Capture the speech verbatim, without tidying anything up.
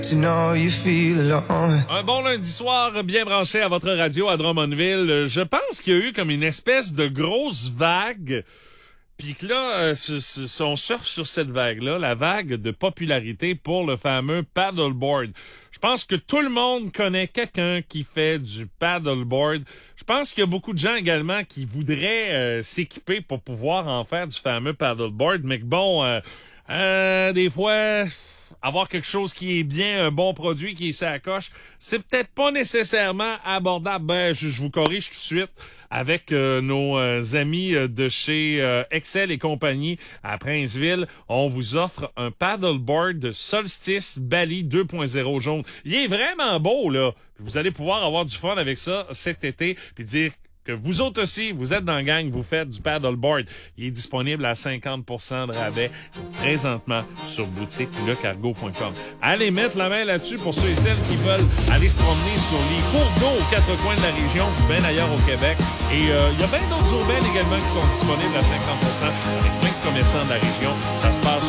You know you feel alone. Un bon lundi soir, bien branché à votre radio à Drummondville. Je pense qu'il y a eu comme une espèce de grosse vague, puis que là, euh, c- c- on surfe sur cette vague-là, la vague de popularité pour le fameux paddleboard. Je pense que tout le monde connaît quelqu'un qui fait du paddleboard. Je pense qu'il y a beaucoup de gens également qui voudraient euh, s'équiper pour pouvoir en faire du fameux paddleboard, mais que bon, euh, euh, des fois... avoir quelque chose qui est bien, un bon produit qui est sa coche, c'est peut-être pas nécessairement abordable. Ben, je, je vous corrige tout de suite avec euh, nos euh, amis euh, de chez euh, Excel et compagnie à Princeville. On vous offre un paddleboard Solstice Bali deux point zéro jaune. Il est vraiment beau, là. Vous allez pouvoir avoir du fun avec ça cet été, puis dire que vous autres aussi, vous êtes dans la gang, vous faites du paddleboard. Il est disponible à cinquante pour cent de rabais présentement sur boutique le cargo point com. Allez mettre la main là-dessus pour ceux et celles qui veulent aller se promener sur les cours d'eau aux quatre coins de la région, bien ailleurs au Québec. Et il euh, y a bien d'autres urbaines également qui sont disponibles à cinquante pour cent avec plein de commerçants de la région. Ça se passe